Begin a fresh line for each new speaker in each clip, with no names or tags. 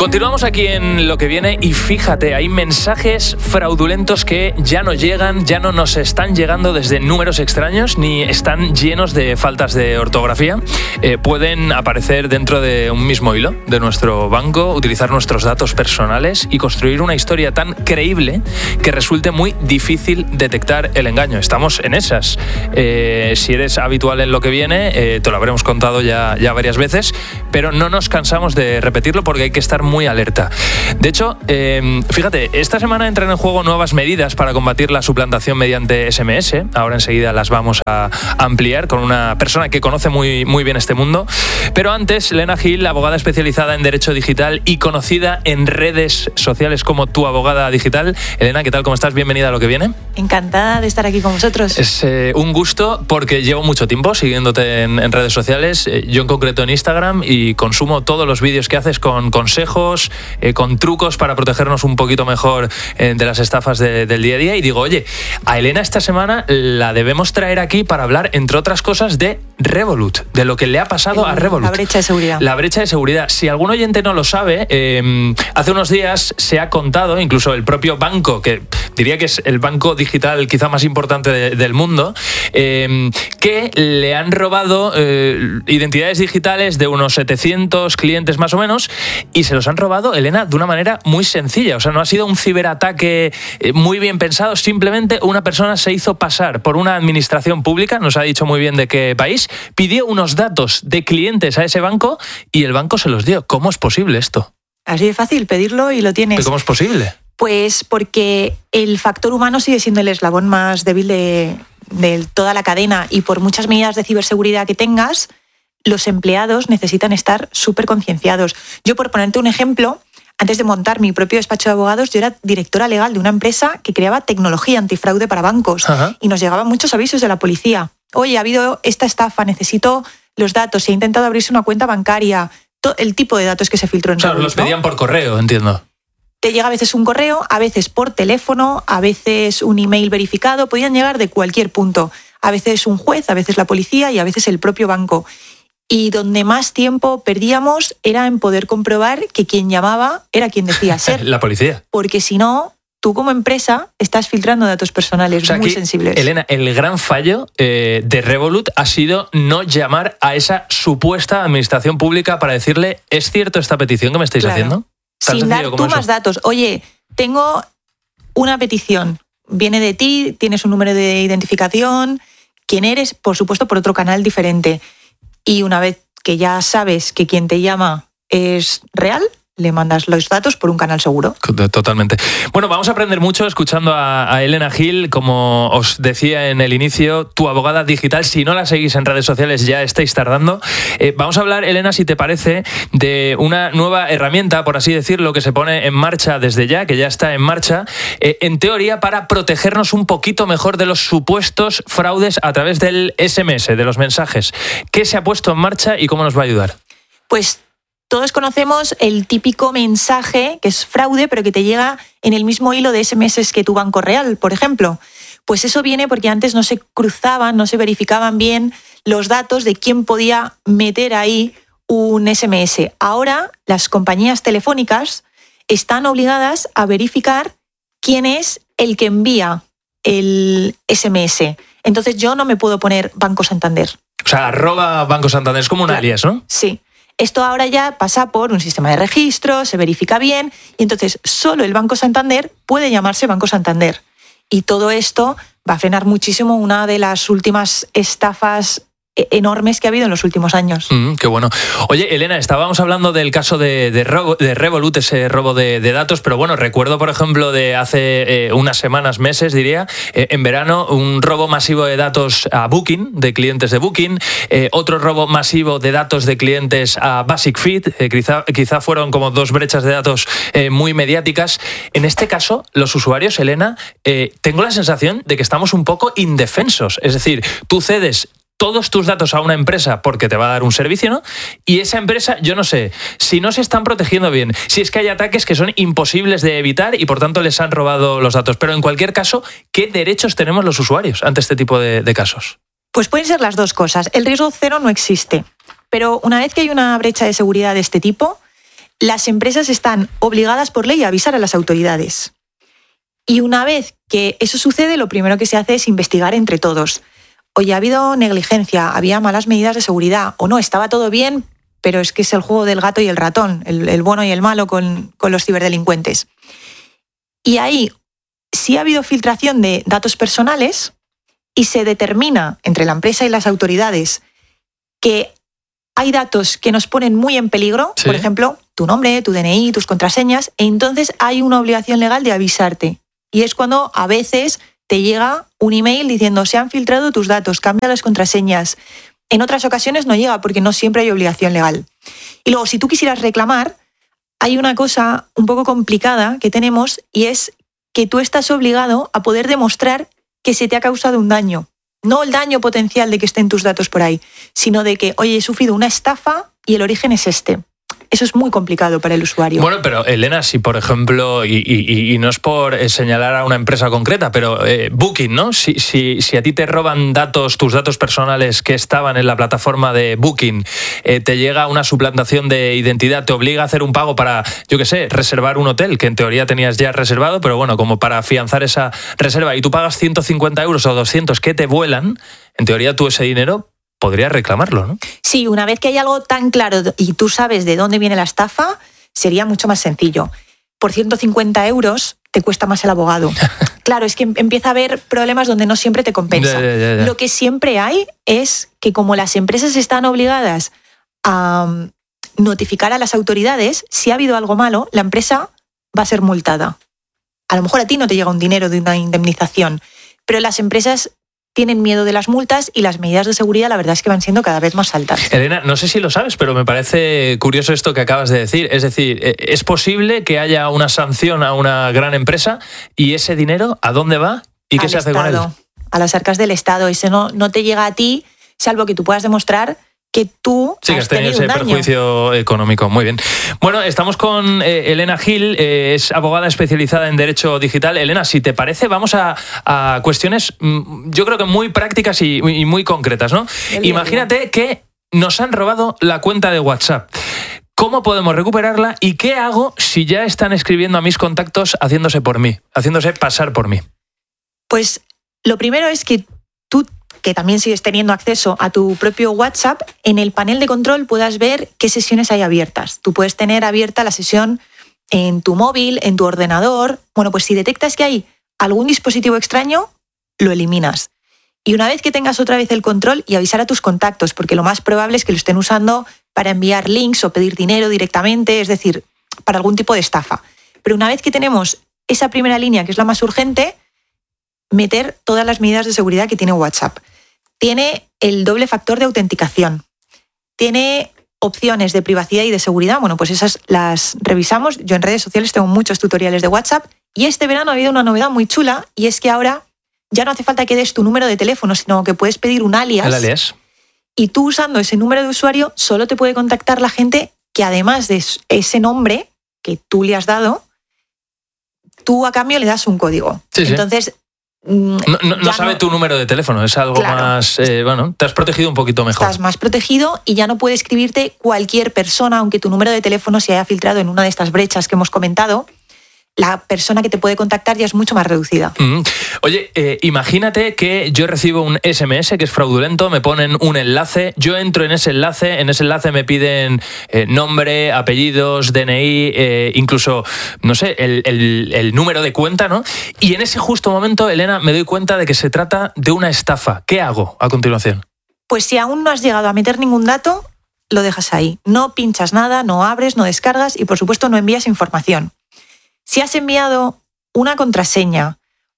Continuamos aquí en Lo que viene y fíjate, hay mensajes fraudulentos que ya no llegan, ya no nos están llegando desde números extraños ni están llenos de faltas de ortografía. Pueden aparecer dentro de un mismo hilo de nuestro banco, utilizar nuestros datos personales y construir una historia tan creíble que resulte muy difícil detectar el engaño. Estamos en esas. Si eres habitual en Lo que viene, te lo habremos contado ya varias veces, pero no nos cansamos de repetirlo porque hay que estar muy alerta. De hecho, fíjate, esta semana entran en juego nuevas medidas para combatir la suplantación mediante SMS. Ahora enseguida las vamos a ampliar con una persona que conoce muy bien este mundo. Pero antes, Elena Gil, abogada especializada en Derecho Digital y conocida en redes sociales como Tu Abogada Digital. Elena, ¿qué tal? ¿Cómo estás? Bienvenida a Lo que viene.
Encantada de estar aquí con vosotros.
Es un gusto porque llevo mucho tiempo siguiéndote en redes sociales, yo en concreto en Instagram, y consumo todos los vídeos que haces con consejos, con trucos para protegernos un poquito mejor de las estafas del día a día. Y digo, oye, a Elena esta semana la debemos traer aquí para hablar, entre otras cosas, de Revolut, de lo que le ha pasado a Revolut.
La brecha de seguridad.
La brecha de seguridad. Si algún oyente no lo sabe, hace unos días se ha contado, incluso el propio banco, que diría que es el banco digital quizá más importante del mundo, que le han robado identidades digitales de unos 700 clientes más o menos, y se los han robado, Elena, de una manera muy sencilla. O sea, no ha sido un ciberataque muy bien pensado, simplemente una persona se hizo pasar por una administración pública, no se ha dicho muy bien de qué país, pidió unos datos de clientes a ese banco y el banco se los dio. ¿Cómo es posible esto?
Así de fácil, pedirlo y lo tienes.
¿Cómo es posible?
Pues porque el factor humano sigue siendo el eslabón más débil de toda la cadena, y por muchas medidas de ciberseguridad que tengas, los empleados necesitan estar súper concienciados. Yo, por ponerte un ejemplo, antes de montar mi propio despacho de abogados, yo era directora legal de una empresa que creaba tecnología antifraude para bancos. Ajá. Y nos llegaban muchos avisos de la policía. Oye, ha habido esta estafa, necesito los datos, se ha intentado abrirse una cuenta bancaria, el tipo de datos que se filtró en Revolut.
Claro, los pedían por correo, entiendo.
Te llega a veces un correo, a veces por teléfono, a veces un email verificado, podían llegar de cualquier punto. A veces un juez, a veces la policía y a veces el propio banco. Y donde más tiempo perdíamos era en poder comprobar que quien llamaba era quien decía ser.
La policía.
Porque si no, tú como empresa estás filtrando datos personales, o sea, muy sensibles.
Elena, el gran fallo de Revolut ha sido no llamar a esa supuesta administración pública para decirle, ¿es cierto esta petición que me estáis haciendo?
Sin dar tú más datos. Oye, tengo una petición, viene de ti, tienes un número de identificación, quién eres, por supuesto, por otro canal diferente. Y una vez que ya sabes que quien te llama es real, le mandas los datos por un canal seguro.
Totalmente. Bueno, vamos a aprender mucho escuchando a Elena Gil, como os decía en el inicio, Tu Abogada Digital. Si no la seguís en redes sociales ya estáis tardando. Vamos a hablar, Elena, si te parece, de una nueva herramienta, por así decirlo, que se pone en marcha desde ya, que ya está en marcha, en teoría para protegernos un poquito mejor de los supuestos fraudes a través del SMS, de los mensajes. ¿Qué se ha puesto en marcha y cómo nos va a ayudar?
Pues todos conocemos el típico mensaje que es fraude, pero que te llega en el mismo hilo de SMS que tu banco real, por ejemplo. Pues eso viene porque antes no se cruzaban, no se verificaban bien los datos de quién podía meter ahí un SMS. Ahora las compañías telefónicas están obligadas a verificar quién es el que envía el SMS. Entonces yo no me puedo poner Banco Santander.
O sea, @Banco Santander es como un alias, ¿no?
Sí. Esto ahora ya pasa por un sistema de registro, se verifica bien, y entonces solo el Banco Santander puede llamarse Banco Santander. Y todo esto va a frenar muchísimo una de las últimas estafas enormes que ha habido en los últimos años.
Qué bueno. Oye, Elena, estábamos hablando del caso de Revolut, ese robo de datos, pero bueno, recuerdo, por ejemplo, de hace unas semanas, meses, diría, en verano, un robo masivo de datos a Booking, de clientes de Booking, otro robo masivo de datos de clientes a Basic Fit, quizá fueron como dos brechas de datos muy mediáticas. En este caso, los usuarios, Elena, tengo la sensación de que estamos un poco indefensos, es decir, tú cedes todos tus datos a una empresa porque te va a dar un servicio, ¿no? Y esa empresa, yo no sé, si no se están protegiendo bien, si es que hay ataques que son imposibles de evitar y por tanto les han robado los datos. Pero en cualquier caso, ¿qué derechos tenemos los usuarios ante este tipo de casos?
Pues pueden ser las dos cosas. El riesgo cero no existe. Pero una vez que hay una brecha de seguridad de este tipo, las empresas están obligadas por ley a avisar a las autoridades. Y una vez que eso sucede, lo primero que se hace es investigar entre todos. Oye, ha habido negligencia, había malas medidas de seguridad, o no, estaba todo bien, pero es que es el juego del gato y el ratón, el bueno y el malo con los ciberdelincuentes. Y ahí sí ha habido filtración de datos personales y se determina entre la empresa y las autoridades que hay datos que nos ponen muy en peligro, por ejemplo, tu nombre, tu DNI, tus contraseñas, e entonces hay una obligación legal de avisarte. Y es cuando a veces te llega un email diciendo se han filtrado tus datos, cambia las contraseñas. En otras ocasiones no llega porque no siempre hay obligación legal. Y luego, si tú quisieras reclamar, hay una cosa un poco complicada que tenemos y es que tú estás obligado a poder demostrar que se te ha causado un daño. No el daño potencial de que estén tus datos por ahí, sino de que, oye, he sufrido una estafa y el origen es este. Eso es muy complicado para el usuario.
Bueno, pero Elena, si por ejemplo, y no es por señalar a una empresa concreta, pero Booking, ¿no? Si a ti te roban tus datos personales que estaban en la plataforma de Booking, te llega una suplantación de identidad, te obliga a hacer un pago para, yo qué sé, reservar un hotel que en teoría tenías ya reservado, pero bueno, como para afianzar esa reserva, y tú pagas 150 euros o 200 que te vuelan, en teoría tú ese dinero podrías reclamarlo, ¿no?
Sí, una vez que hay algo tan claro y tú sabes de dónde viene la estafa, sería mucho más sencillo. Por 150 euros te cuesta más el abogado. Claro, es que empieza a haber problemas donde no siempre te compensa.
Ya.
Lo que siempre hay es que como las empresas están obligadas a notificar a las autoridades, si ha habido algo malo, la empresa va a ser multada. A lo mejor a ti no te llega un dinero de una indemnización, pero las empresas tienen miedo de las multas y las medidas de seguridad la verdad es que van siendo cada vez más altas.
Elena, no sé si lo sabes, pero me parece curioso esto que acabas de decir. Es decir, ¿es posible que haya una sanción a una gran empresa y ese dinero a dónde va y qué se hace con él?
A las arcas del Estado. Ese no te llega a ti, salvo que tú puedas demostrar que tú has tenido ese
perjuicio económico. Muy bien. Bueno, estamos con Elena Gil, es abogada especializada en Derecho Digital. Elena, si te parece, vamos a cuestiones, yo creo que muy prácticas y muy concretas, ¿no? Imagínate que nos han robado la cuenta de WhatsApp. ¿Cómo podemos recuperarla y qué hago si ya están escribiendo a mis contactos haciéndose pasar por mí?
Pues lo primero es que tú, que también sigues teniendo acceso a tu propio WhatsApp, en el panel de control puedas ver qué sesiones hay abiertas. Tú puedes tener abierta la sesión en tu móvil, en tu ordenador. Bueno, pues si detectas que hay algún dispositivo extraño, lo eliminas. Y una vez que tengas otra vez el control, y avisar a tus contactos, porque lo más probable es que lo estén usando para enviar links o pedir dinero directamente, es decir, para algún tipo de estafa. Pero una vez que tenemos esa primera línea, que es la más urgente, meter todas las medidas de seguridad que tiene WhatsApp. Tiene el doble factor de autenticación. Tiene opciones de privacidad y de seguridad. Bueno, pues esas las revisamos. Yo en redes sociales tengo muchos tutoriales de WhatsApp y este verano ha habido una novedad muy chula y es que ahora ya no hace falta que des tu número de teléfono, sino que puedes pedir un alias.
El alias.
Y tú usando ese número de usuario solo te puede contactar la gente que además de ese nombre que tú le has dado, tú a cambio le das un código.
Sí.
Entonces,
no sabe tu número de teléfono, es algo más... te has protegido un poquito mejor.
Estás más protegido y ya no puede escribirte cualquier persona, aunque tu número de teléfono se haya filtrado en una de estas brechas que hemos comentado. La persona que te puede contactar ya es mucho más reducida.
Oye, imagínate que yo recibo un SMS que es fraudulento, me ponen un enlace, yo entro en ese enlace me piden nombre, apellidos, DNI, incluso, no sé, el número de cuenta, ¿no? Y en ese justo momento, Elena, me doy cuenta de que se trata de una estafa. ¿Qué hago a continuación?
Pues si aún no has llegado a meter ningún dato, lo dejas ahí. No pinchas nada, no abres, no descargas y, por supuesto, no envías información. Si has enviado una contraseña,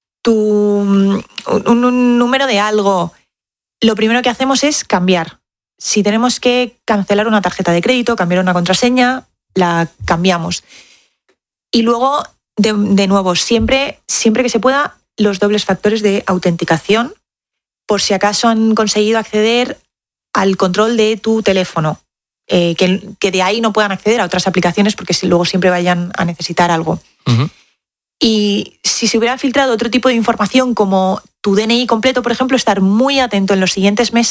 un número de algo, lo primero que hacemos es cambiar. Si tenemos que cancelar una tarjeta de crédito, cambiar una contraseña, la cambiamos. Y luego, de nuevo, siempre que se pueda, los dobles factores de autenticación, por si acaso han conseguido acceder al control de tu teléfono. Que de ahí no puedan acceder a otras aplicaciones porque luego siempre vayan a necesitar algo. Uh-huh. Y si se hubiera filtrado otro tipo de información como tu DNI completo, por ejemplo, estar muy atento en los siguientes meses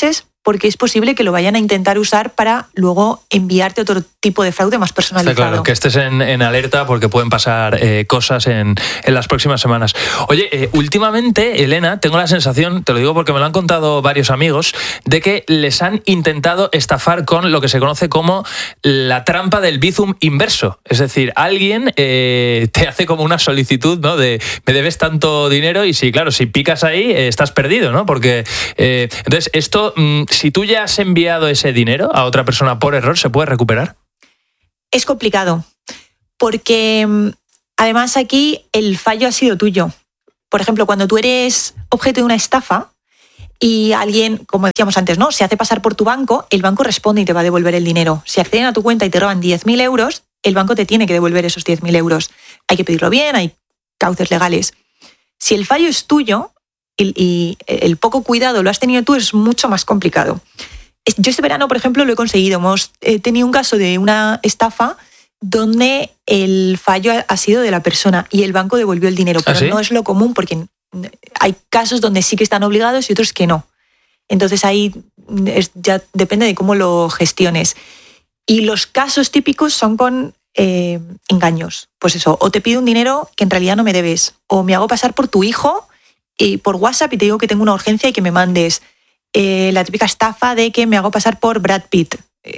porque es posible que lo vayan a intentar usar para luego enviarte otro tipo de fraude más personalizado.
Está claro, que estés en alerta porque pueden pasar cosas en las próximas semanas. Oye, últimamente, Elena, tengo la sensación, te lo digo porque me lo han contado varios amigos, de que les han intentado estafar con lo que se conoce como la trampa del Bizum inverso. Es decir, alguien te hace como una solicitud, ¿no? De me debes tanto dinero y si picas ahí estás perdido, ¿no? Porque entonces esto, si tú ya has enviado ese dinero a otra persona por error, ¿se puede recuperar?
Es complicado, porque además aquí el fallo ha sido tuyo. Por ejemplo, cuando tú eres objeto de una estafa y alguien, como decíamos antes, ¿no?, se hace pasar por tu banco, el banco responde y te va a devolver el dinero. Si acceden a tu cuenta y te roban 10.000 euros, el banco te tiene que devolver esos 10.000 euros. Hay que pedirlo bien, hay cauces legales. Si el fallo es tuyo y el poco cuidado lo has tenido tú, es mucho más complicado. Yo este verano, por ejemplo, lo he conseguido. Hemos tenido un caso de una estafa donde el fallo ha sido de la persona y el banco devolvió el dinero, pero no es lo común porque hay casos donde sí que están obligados y otros que no. Entonces ahí ya depende de cómo lo gestiones. Y los casos típicos son con engaños. Pues eso, o te pido un dinero que en realidad no me debes, o me hago pasar por tu hijo y por WhatsApp y te digo que tengo una urgencia y que me mandes. La típica estafa de que me hago pasar por Brad Pitt.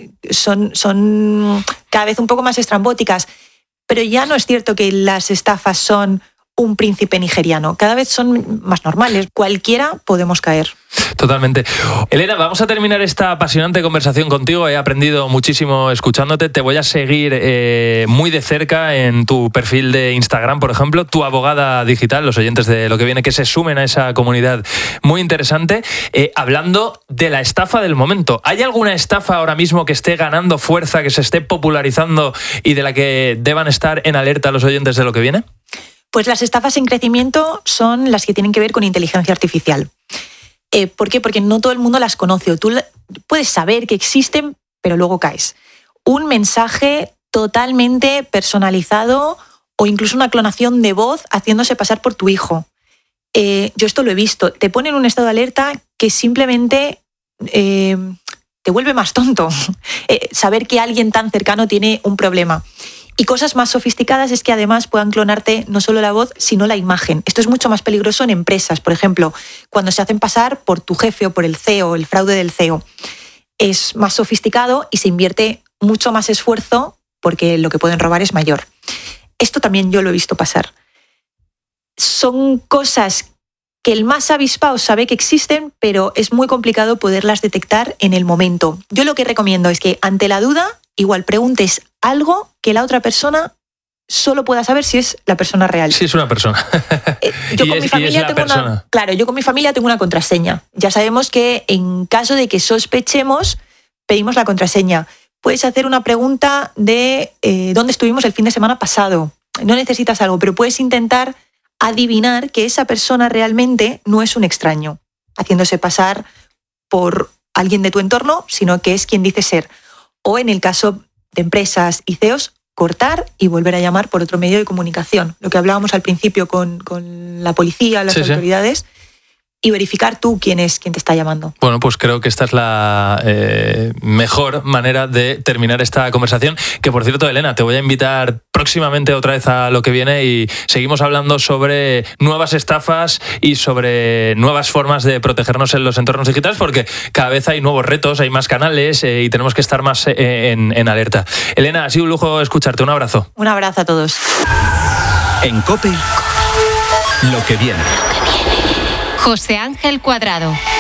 Son cada vez un poco más estrambóticas, pero ya no es cierto que las estafas son un príncipe nigeriano. Cada vez son más normales. Cualquiera podemos caer.
Totalmente. Elena, vamos a terminar esta apasionante conversación contigo. He aprendido muchísimo escuchándote. Te voy a seguir muy de cerca en tu perfil de Instagram, por ejemplo, Tu Abogada Digital, los oyentes de Lo que Viene, que se sumen a esa comunidad muy interesante. Hablando de la estafa del momento, ¿hay alguna estafa ahora mismo que esté ganando fuerza, que se esté popularizando y de la que deban estar en alerta los oyentes de Lo que Viene?
Pues las estafas en crecimiento son las que tienen que ver con inteligencia artificial. ¿Por qué? Porque no todo el mundo las conoce. O tú puedes saber que existen, pero luego caes. Un mensaje totalmente personalizado o incluso una clonación de voz haciéndose pasar por tu hijo. Yo esto lo he visto. Te ponen un estado de alerta que simplemente te vuelve más tonto. Saber que alguien tan cercano tiene un problema. Y cosas más sofisticadas es que además puedan clonarte no solo la voz, sino la imagen. Esto es mucho más peligroso en empresas. Por ejemplo, cuando se hacen pasar por tu jefe o por el CEO, el fraude del CEO. Es más sofisticado y se invierte mucho más esfuerzo porque lo que pueden robar es mayor. Esto también yo lo he visto pasar. Son cosas que el más avispado sabe que existen, pero es muy complicado poderlas detectar en el momento. Yo lo que recomiendo es que ante la duda, igual preguntes algo que la otra persona solo pueda saber si es la persona real.
Si es una persona.
Yo con mi familia tengo una contraseña. Ya sabemos que en caso de que sospechemos, pedimos la contraseña. Puedes hacer una pregunta de dónde estuvimos el fin de semana pasado. No necesitas algo, pero puedes intentar adivinar que esa persona realmente no es un extraño, haciéndose pasar por alguien de tu entorno, sino que es quien dice ser. O en el caso de empresas y CEOs, cortar y volver a llamar por otro medio de comunicación. Lo que hablábamos al principio con la policía, las autoridades, y verificar tú quién es quien te está llamando.
Bueno, pues creo que esta es la mejor manera de terminar esta conversación. Que, por cierto, Elena, te voy a invitar próximamente otra vez a Lo que Viene y seguimos hablando sobre nuevas estafas y sobre nuevas formas de protegernos en los entornos digitales, porque cada vez hay nuevos retos, hay más canales y tenemos que estar más en alerta. Elena, ha sido un lujo escucharte. Un abrazo.
Un abrazo a todos.
En COPE, Lo que Viene.
José Ángel Cuadrado.